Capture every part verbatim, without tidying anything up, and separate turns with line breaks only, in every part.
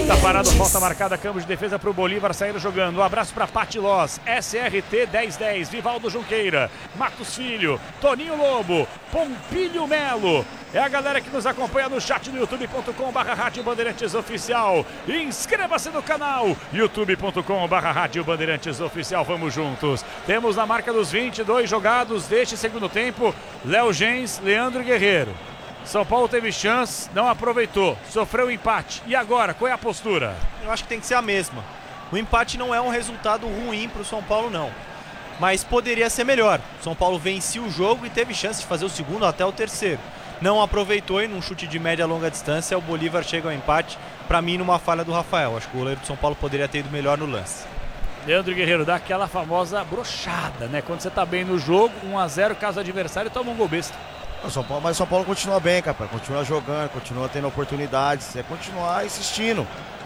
tá parado, falta marcada, campo de defesa para o Bolívar sair jogando. Um abraço para Pati Loz, S R T dez dez, Vivaldo Junqueira, Matos Filho, Toninho Lobo, Pompilho Melo. É a galera que nos acompanha no chat no youtube ponto com barra Rádio Bandeirantes Oficial. Inscreva-se no canal youtube ponto com barra Rádio Bandeirantes Oficial. Vamos juntos. Temos na marca dos vinte e dois jogados deste segundo tempo, Léo Gens, Leandro Guerreiro. São Paulo teve chance, não aproveitou, sofreu empate. E agora, qual é a postura?
Eu acho que tem que ser a mesma. O empate não é um resultado ruim para o São Paulo, não. Mas poderia ser melhor. O São Paulo vencia o jogo e teve chance de fazer o segundo até o terceiro. Não aproveitou e num chute de média e longa distância o Bolívar chega ao empate, para mim numa falha do Rafael. Acho que o goleiro do São Paulo poderia ter ido melhor no lance.
Leandro Guerreiro dá aquela famosa brochada, né? Quando você tá bem no jogo, um a zero, caso o adversário toma um gol besta.
O São Paulo, mas o São Paulo continua bem, cara, continua jogando, continua tendo oportunidades, é continuar insistindo.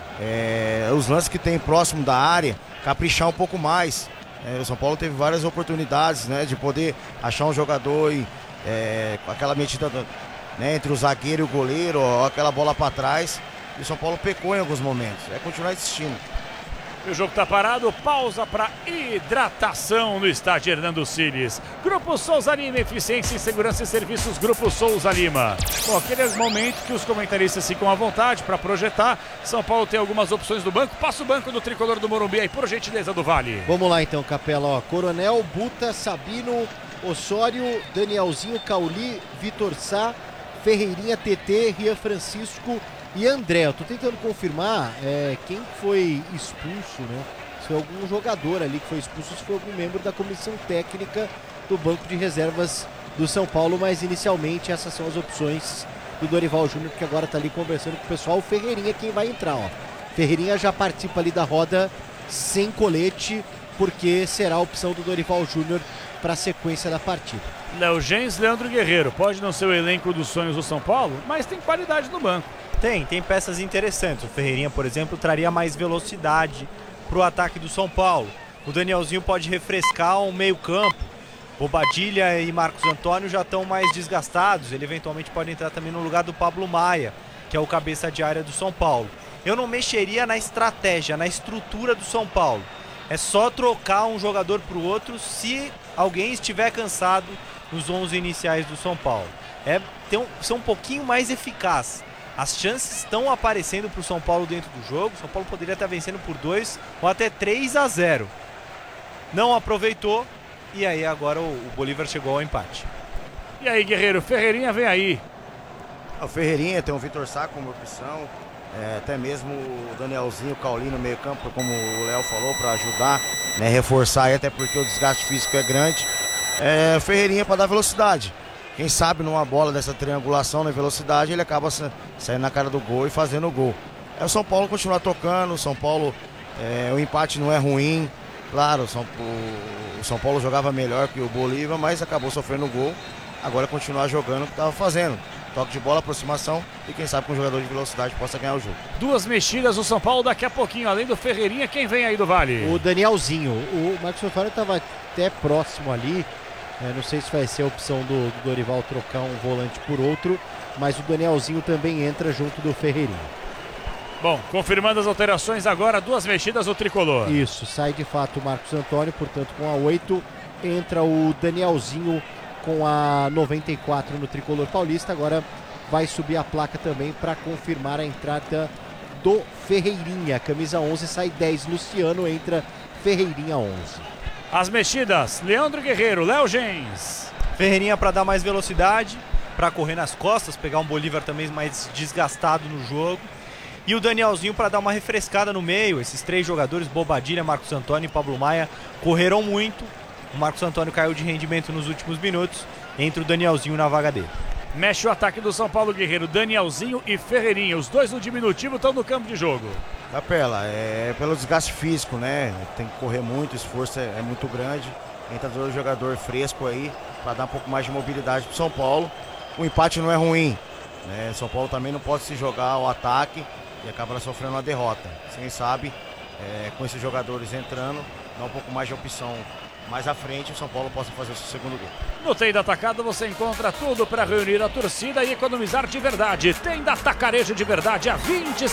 É, os lances que tem próximo da área, caprichar um pouco mais. É, o São Paulo teve várias oportunidades, né, de poder achar um jogador e é, com aquela metida, né, entre o zagueiro e o goleiro, ó, aquela bola para trás. E o São Paulo pecou em alguns momentos. É continuar insistindo.
O jogo tá parado, pausa para hidratação no estádio Hernando Siles. Grupo Souza Lima, eficiência em segurança e serviços, Grupo Souza Lima. Bom, aqueles momentos que os comentaristas ficam à vontade para projetar. São Paulo tem algumas opções do banco. Passa o banco do tricolor do Morumbi aí, por gentileza do Vale.
Vamos lá então, Capela. Ó, Coronel, Buta, Sabino, Osório, Danielzinho, Cauli, Vitor Sá, Ferreirinha, T T, Rian Francisco e André. Eu tô tentando confirmar é, quem foi expulso, né? Se foi algum jogador ali que foi expulso, se foi algum membro da comissão técnica do banco de reservas do São Paulo, mas inicialmente essas são as opções do Dorival Júnior, que agora tá ali conversando com o pessoal. O Ferreirinha quem vai entrar, ó. Ferreirinha já participa ali da roda sem colete, porque será a opção do Dorival Júnior para a sequência da partida.
Léo Gens, Leandro Guerreiro. Pode não ser o elenco dos sonhos do São Paulo, mas tem qualidade no banco.
Tem, tem peças interessantes. O Ferreirinha, por exemplo, traria mais velocidade para o ataque do São Paulo. O Danielzinho pode refrescar o meio-campo. Bobadilha e Marcos Antônio já estão mais desgastados. Ele eventualmente pode entrar também no lugar do Pablo Maia, que é o cabeça de área do São Paulo. Eu não mexeria na estratégia, na estrutura do São Paulo. É só trocar um jogador para o outro se alguém estiver cansado nos onze iniciais do São Paulo. É ter um, ser um pouquinho mais eficaz. As chances estão aparecendo para o São Paulo dentro do jogo. O São Paulo poderia estar vencendo por dois ou até três a zero. Não aproveitou e aí agora o, o Bolívar chegou ao empate.
E aí, Guerreiro, Ferreirinha vem aí.
O Ferreirinha tem o Vitor Sá como opção, é, até mesmo o Danielzinho, o Cauli no meio campo, como o Léo falou, para ajudar, né, reforçar aí, até porque o desgaste físico é grande. É, Ferreirinha para dar velocidade. Quem sabe numa bola dessa triangulação na velocidade ele acaba saindo na cara do gol e fazendo o gol. É o São Paulo continuar tocando, o São Paulo, é, o empate não é ruim. Claro, o São, o, o São Paulo jogava melhor que o Bolívar, mas acabou sofrendo o gol. Agora continuar jogando o que estava fazendo. Toque de bola, aproximação e quem sabe com um jogador de velocidade possa ganhar o jogo.
Duas mexidas o São Paulo daqui a pouquinho, além do Ferreirinha, quem vem aí do Vale?
O Danielzinho. O Marcos Antônio estava até próximo ali. É, não sei se vai ser a opção do, do Dorival trocar um volante por outro, mas o Danielzinho também entra junto do Ferreirinha.
Bom, confirmando as alterações agora, duas mexidas o tricolor.
Isso, sai de fato o Marcos Antônio, portanto com a oito entra o Danielzinho com a noventa e quatro no tricolor paulista. Agora vai subir a placa também para confirmar a entrada do Ferreirinha. Camisa onze sai dez, Luciano entra Ferreirinha onze.
As mexidas, Leandro Guerreiro, Léo Gens.
Ferreirinha para dar mais velocidade, para correr nas costas, pegar um Bolívar também mais desgastado no jogo. E o Danielzinho para dar uma refrescada no meio. Esses três jogadores, Bobadilha, Marcos Antônio e Pablo Maia, correram muito. O Marcos Antônio caiu de rendimento nos últimos minutos. Entra o Danielzinho na vaga dele.
Mexe o ataque do São Paulo, Guerreiro, Danielzinho e Ferreirinha. Os dois no diminutivo estão no campo de jogo.
Capela, é pelo desgaste físico, né? Tem que correr muito, o esforço é, é muito grande. Entra dois jogador fresco aí para dar um pouco mais de mobilidade para São Paulo. O empate não é ruim, né? São Paulo também não pode se jogar ao ataque e acaba sofrendo uma derrota. Quem sabe, é, com esses jogadores entrando, dá um pouco mais de opção mais à frente, o São Paulo possa fazer o seu segundo gol.
No Tem da Atacado você encontra tudo para reunir a torcida e economizar de verdade. Tem da Atacarejo de verdade há vinte